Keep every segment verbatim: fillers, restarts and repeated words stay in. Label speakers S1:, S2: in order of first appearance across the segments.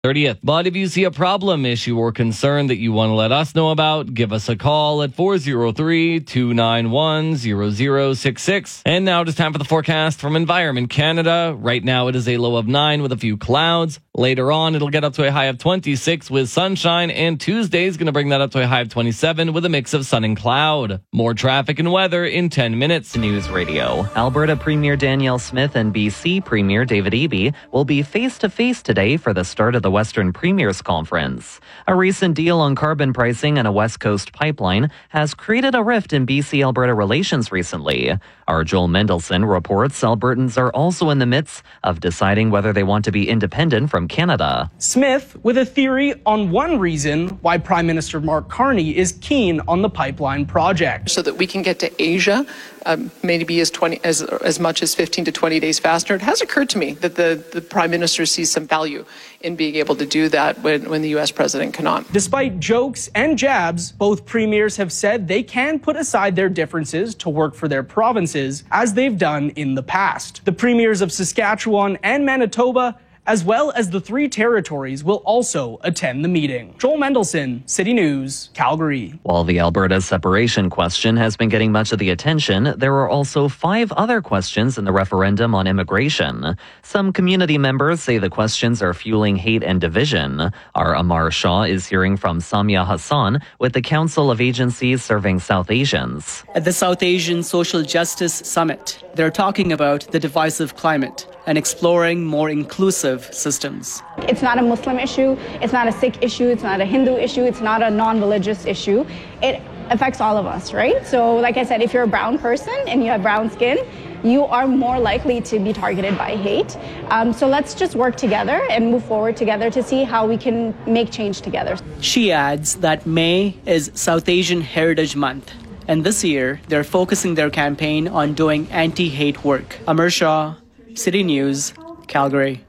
S1: thirtieth. But if you see a problem, issue, or concern that you want to let us know about, give us a call at four oh three, two nine one, zero zero six six. And now it is time for the forecast from Environment Canada. Right now it is a low of nine with a few clouds. Later on, it'll get up to a high of twenty-six with sunshine, and Tuesday is going to bring that up to a high of twenty-seven with a mix of sun and cloud. More traffic and weather in ten minutes.
S2: News Radio. Alberta Premier Danielle Smith and B C Premier David Eby will be face-to-face today for the start of the Western Premiers Conference. A recent deal on carbon pricing and a West Coast pipeline has created a rift in B C-Alberta relations recently. Our Joel Mendelson reports Albertans are also in the midst of deciding whether they want to be independent from Canada.
S3: Smith with a theory on one reason why Prime Minister Mark Carney is keen on the pipeline project.
S4: So that we can get to Asia um, maybe as twenty as as much as fifteen to twenty days faster. It has occurred to me that the, the Prime Minister sees some value in being able to do that when, when the U S President cannot.
S3: Despite jokes and jabs, both premiers have said they can put aside their differences to work for their provinces, as they've done in the past. The premiers of Saskatchewan and Manitoba, as well as the three territories, will also attend the meeting. Joel Mendelson, City News, Calgary.
S2: While the Alberta separation question has been getting much of the attention, there are also five other questions in the referendum on immigration. Some community members say the questions are fueling hate and division. Our Amar Shah is hearing from Samia Hassan with the Council of Agencies Serving South Asians.
S5: At the South Asian Social Justice Summit, they're talking about the divisive climate and exploring more inclusive systems.
S6: It's not a Muslim issue, it's not a Sikh issue, it's not a Hindu issue, it's not a non-religious issue. It affects all of us, right? So like I said, if you're a brown person and you have brown skin, you are more likely to be targeted by hate. Um, so let's just work together and move forward together to see how we can make change together.
S5: She adds that May is South Asian Heritage Month, and this year they're focusing their campaign on doing anti-hate work. Amar Shah, City News, Calgary.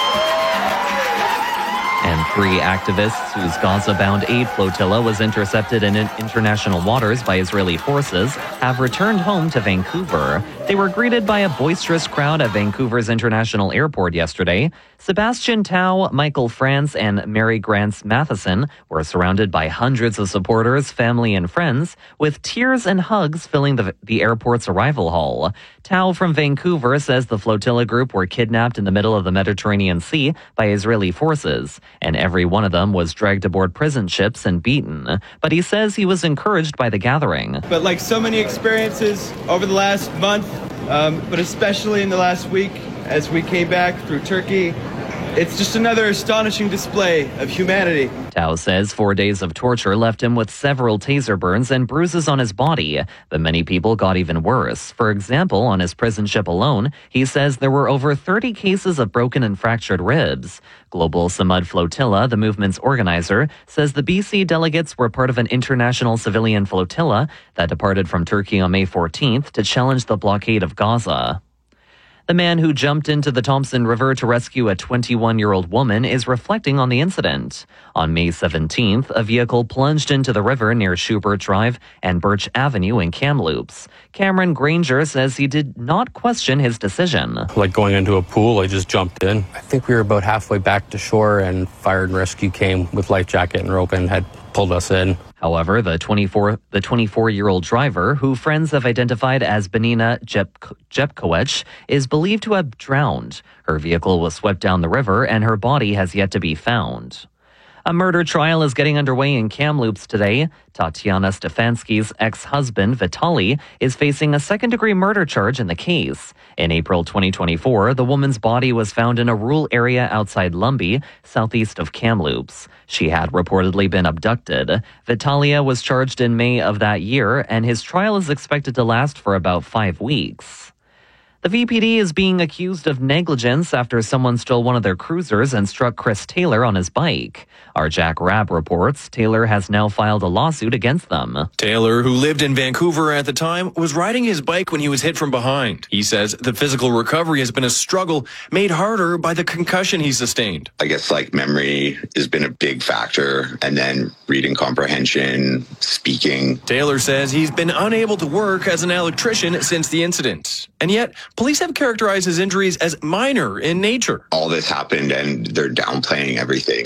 S2: And three activists whose Gaza-bound aid flotilla was intercepted in international waters by Israeli forces have returned home to Vancouver. They were greeted by a boisterous crowd at Vancouver's International Airport yesterday. Sebastian Tao, Michael France, and Mary Grants Matheson were surrounded by hundreds of supporters, family, and friends, with tears and hugs filling the, the airport's arrival hall. Tao from Vancouver says the flotilla group were kidnapped in the middle of the Mediterranean Sea by Israeli forces, and every one of them was dragged aboard prison ships and beaten. But he says he was encouraged by the gathering.
S7: But like so many experiences over the last month, um, but especially in the last week, as we came back through Turkey, it's just another astonishing display of humanity.
S2: Tao says four days of torture left him with several taser burns and bruises on his body, but many people got even worse. For example, on his prison ship alone, he says there were over thirty cases of broken and fractured ribs. Global Samud Flotilla, the movement's organizer, says the B C delegates were part of an international civilian flotilla that departed from Turkey on May fourteenth to challenge the blockade of Gaza. The man who jumped into the Thompson River to rescue a twenty-one-year-old woman is reflecting on the incident. On May seventeenth, a vehicle plunged into the river near Schubert Drive and Birch Avenue in Kamloops. Cameron Granger says he did not question his decision.
S8: Like going into a pool, I just jumped in. I think we were about halfway back to shore and fire and rescue came with life jacket and rope and had pulled us in.
S2: However, the twenty-four the twenty-four-year-old driver, who friends have identified as Benina Jep, Jepkowicz, is believed to have drowned. Her vehicle was swept down the river and her body has yet to be found. A murder trial is getting underway in Kamloops today. Tatiana Stefanski's ex-husband, Vitali, is facing a second-degree murder charge in the case. In April twenty twenty-four, the woman's body was found in a rural area outside Lumbee, southeast of Kamloops. She had reportedly been abducted. Vitalia was charged in May of that year, and his trial is expected to last for about five weeks. The V P D is being accused of negligence after someone stole one of their cruisers and struck Chris Taylor on his bike. Our Jack Rabb reports Taylor has now filed a lawsuit against them.
S9: Taylor, who lived in Vancouver at the time, was riding his bike when he was hit from behind. He says the physical recovery has been a struggle made harder by the concussion he sustained.
S10: I guess like memory has been a big factor, and then reading comprehension, speaking.
S9: Taylor says he's been unable to work as an electrician since the incident. And yet, police have characterized his injuries as minor in nature.
S10: All this happened and they're downplaying everything.